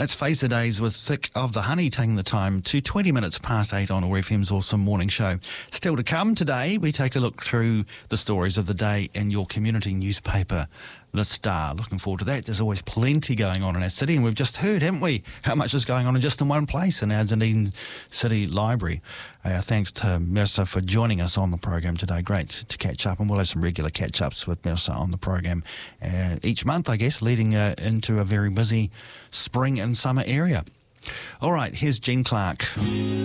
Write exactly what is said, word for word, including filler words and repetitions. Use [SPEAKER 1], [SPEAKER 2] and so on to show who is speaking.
[SPEAKER 1] That's Facer Days with Thick of the Honey, taking the time to twenty minutes past eight on O A R F M's Awesome Morning Show. Still to come today, we take a look through the stories of the day in your community newspaper, The Star. Looking forward to that. There's always plenty going on in our city, and we've just heard, haven't we, how much is going on in just in one place in our Dunedin City Library. Uh, thanks to Mercer for joining us on the program today. Great to catch up, and we'll have some regular catch-ups with Mercer on the program uh, each month, I guess, leading uh, into a very busy spring and summer area. All right, here's Gene Clark.